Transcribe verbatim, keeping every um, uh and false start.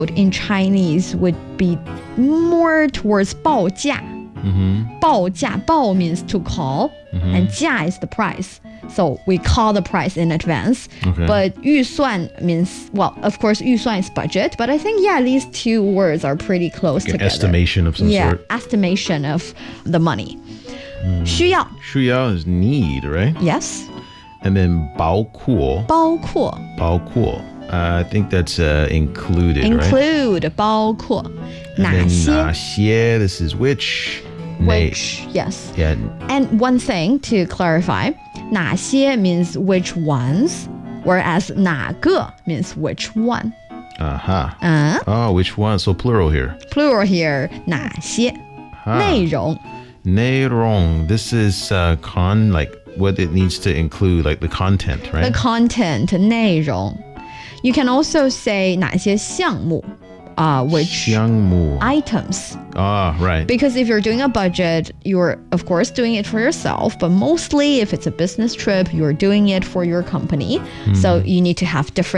in Chinese would be more towards 报价. Mm-hmm. 报价, 报 means to call, mm-hmm. and 价 is the price. So we call the price in advance. Okay. But 预算 means, well, of course, 预算 is budget, but I think, yeah, these two words are pretty close like together. An estimation of some yeah, sort. estimation of the money. Mm. 需要. 需要 is need, right? Yes. And then 包括. 包括. 包括. Uh, I think that's uh, included, Include, right? 包括. And 哪 then 些? 哪些, this is which. Which, yes. Yeah. And one thing to clarify, 哪些 means which ones, whereas 哪个 means which one. Uh-huh. Uh, Oh, which one? So plural here. plural here, 哪些. Huh. 内容. 内容. This is uh, con, like what it needs to include, like the content, right? The content, 内容. You can also say 哪些项目, uh, which 项目. items. Ah, right. Because if you're doing a budget, you're of course doing it for yourself, but mostly if it's a business trip, you're doing it for your company. So you need to have different